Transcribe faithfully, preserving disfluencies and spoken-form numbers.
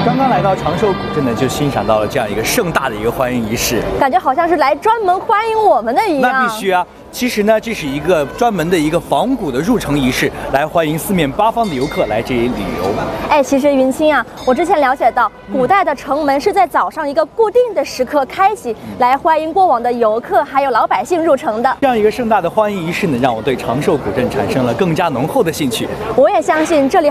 刚刚来到长寿古镇呢，就欣赏到了这样一个盛大的一个欢迎仪式， 感觉好像是来专门欢迎我们的一样。 那必须啊！其实呢，这是一个专门的一个仿古的入城仪式，来欢迎四面八方的游客来这里旅游。 哎，其实云清啊，我之前了解到，古代的城门是在早上一个固定的时刻开启，来欢迎过往的游客还有老百姓入城的。 这样一个盛大的欢迎仪式呢，让我对长寿古镇产生了更加浓厚的兴趣。 我也相信这里